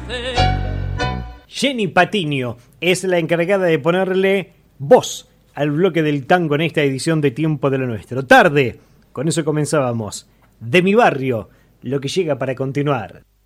Jenny Patiño es la encargada de ponerle voz al bloque del tango en esta edición de Tiempo de lo Nuestro. Tarde, con eso comenzábamos. De mi barrio, lo que llega para continuar.